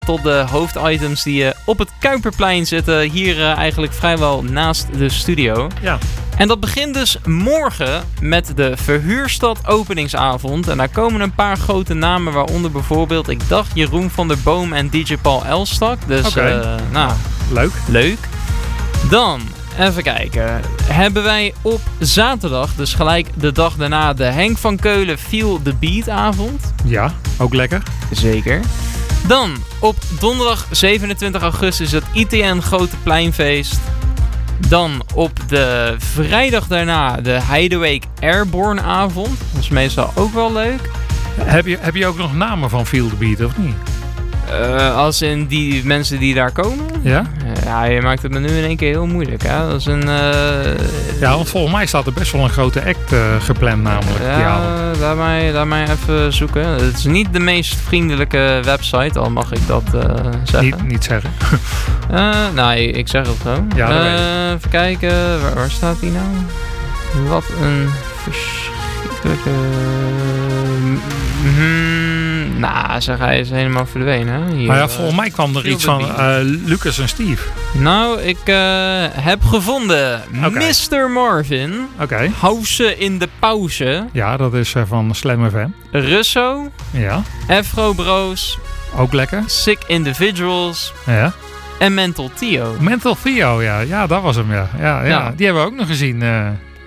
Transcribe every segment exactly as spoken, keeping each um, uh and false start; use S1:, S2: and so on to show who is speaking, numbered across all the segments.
S1: tot de hoofditems die uh, op het Kuiperplein zitten. Hier uh, eigenlijk vrijwel naast de studio.
S2: Ja.
S1: En dat begint dus morgen met de Verhuurstad openingsavond. En daar komen een paar grote namen, waaronder bijvoorbeeld, ik dacht Jeroen van der Boom en D J Paul Elstak. Dus
S2: okay.
S1: uh, nou,
S2: leuk.
S1: leuk. Dan, even kijken, hebben wij op zaterdag, dus gelijk de dag daarna, de Henk van Keulen Feel the Beat avond.
S2: Ja, ook lekker.
S1: Zeker. Dan, op donderdag zevenentwintig augustus het I T N Grote Pleinfeest. Dan op de vrijdag daarna de Heideweek Airborne avond. Dat is meestal ook wel leuk.
S2: Heb je, heb je ook nog namen van Feel the Beat, of niet?
S1: Uh, als in die mensen die daar komen?
S2: Ja?
S1: Uh, ja, je maakt het me nu in één keer heel moeilijk. Hè? Dat is een... Uh,
S2: ja, want volgens mij staat er best wel een grote act uh, gepland namelijk.
S1: Ja,
S2: die avond.
S1: laat mij, laat mij even zoeken. Het is niet de meest vriendelijke website, al mag ik dat uh, zeggen.
S2: Niet, niet zeggen.
S1: uh, nou, ik zeg het gewoon.
S2: Ja, dat
S1: uh,
S2: weet ik.
S1: Even kijken, waar, waar staat die nou? Wat een verschrikkelijke... Hmm, nou, zeg, hij is helemaal verdwenen. Hier,
S2: maar ja, volgens mij kwam er iets van uh, Lucas en Steve.
S1: Nou, ik uh, heb gevonden okay. mister Marvin.
S2: Oké. Okay.
S1: House in de pauze.
S2: Ja, dat is uh, van Slam F M.
S1: Russo.
S2: Ja.
S1: Afro Bros.
S2: Ook lekker.
S1: Sick Individuals.
S2: Ja.
S1: En Mental Theo.
S2: Mental Theo, ja. Ja, dat was hem, ja. Ja, ja. ja. Die hebben we ook nog gezien. Uh.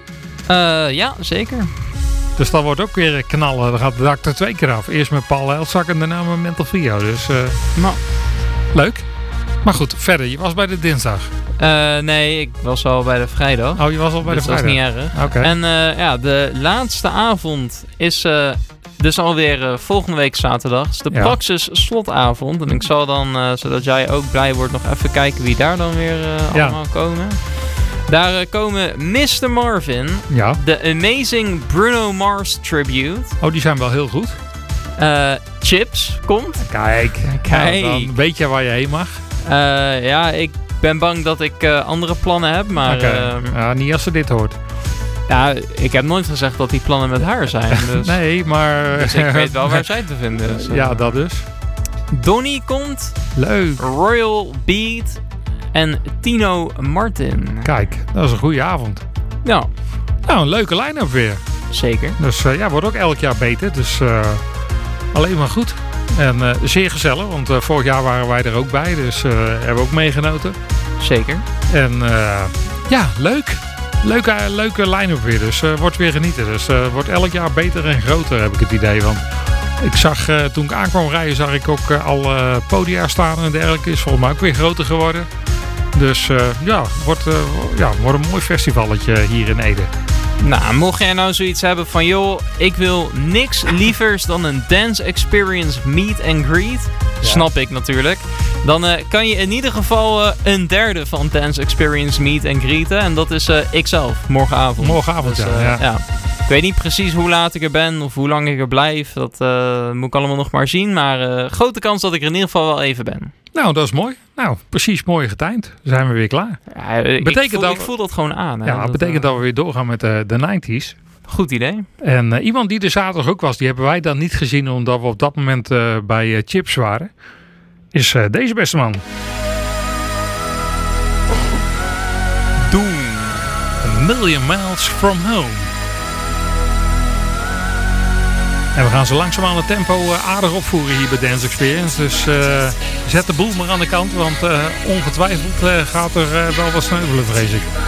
S1: Uh, ja, zeker.
S2: Dus dat wordt ook weer knallen. Dan gaat de dak er twee keer af. Eerst met Paul Elzak en daarna met Mental Theo. Dus uh,
S1: nou.
S2: leuk. Maar goed, verder. Je was bij de dinsdag.
S1: Uh, nee, ik was al bij de vrijdag.
S2: Oh, je was al bij
S1: dus
S2: de vrijdag.
S1: Dat is niet erg.
S2: Okay.
S1: En uh, ja, de laatste avond is uh, dus alweer uh, volgende week zaterdag. Dus de ja. Praxis slotavond. En ik zal dan, uh, zodat jij ook blij wordt, nog even kijken wie daar dan weer uh,
S2: ja.
S1: allemaal komen. Daar uh, komen mister Marvin,
S2: ja.
S1: de Amazing Bruno Mars Tribute.
S2: Oh, die zijn wel heel goed.
S1: Uh, Chips komt.
S2: Kijk,
S1: Kijk.
S2: Nou, dan weet je waar je heen mag.
S1: Uh, ja, ik ben bang dat ik uh, andere plannen heb, maar...
S2: Okay.
S1: Uh,
S2: ja, niet als ze dit hoort.
S1: Ja, ik heb nooit gezegd dat die plannen met haar zijn. Dus,
S2: nee, maar...
S1: Dus ik weet wel waar zij te vinden is. Uh,
S2: ja, dat dus.
S1: Donnie komt.
S2: Leuk.
S1: Royal Beat. En Tino Martin.
S2: Kijk, dat is een goede avond.
S1: Ja.
S2: Nou, een leuke line-up weer.
S1: Zeker.
S2: Dus uh, ja, wordt ook elk jaar beter. Dus uh, alleen maar goed. En uh, zeer gezellig, want uh, vorig jaar waren wij er ook bij. Dus uh, hebben we ook meegenoten.
S1: Zeker.
S2: En uh, ja, leuk. Leuke, leuke line-up weer. Dus uh, wordt weer genieten. Dus uh, wordt elk jaar beter en groter, heb ik het idee. Want ik zag, uh, toen ik aankwam rijden, zag ik ook uh, al uh, podia staan en dergelijke. Is volgens mij ook weer groter geworden. Dus uh, ja, wordt, uh, ja, wordt een mooi festivalletje hier in Ede.
S1: Nou, mocht jij nou zoiets hebben van, joh, ik wil niks lievers dan een dance experience meet and greet. Ja. Snap ik natuurlijk. Dan uh, kan je in ieder geval uh, een derde van Dance Experience meet and greeten. En dat is uh, ikzelf, morgenavond.
S2: Morgenavond,
S1: dus,
S2: ja,
S1: uh,
S2: ja.
S1: ja. Ik weet niet precies hoe laat ik er ben of hoe lang ik er blijf. Dat uh, moet ik allemaal nog maar zien. Maar uh, grote kans dat ik er in ieder geval wel even ben.
S2: Nou, dat is mooi. Nou, precies mooi getimed. Dan zijn we weer klaar.
S1: Ja, ik,
S2: betekent
S1: voel,
S2: dat
S1: ik voel dat gewoon aan. Hè?
S2: Ja, dat, dat betekent uh, dat we weer doorgaan met de, de nineties.
S1: Goed idee.
S2: En uh, iemand die er zaterdag ook was, die hebben wij dan niet gezien omdat we op dat moment uh, bij uh, Chips waren. Is uh, deze beste man.
S1: Doen.
S2: A Million Miles From Home. En we gaan zo langzaamaan het tempo uh, aardig opvoeren hier bij Dance Experience. Dus uh, zet de boel maar aan de kant, want uh, ongetwijfeld uh, gaat er uh, wel wat sneuvelen, vrees ik.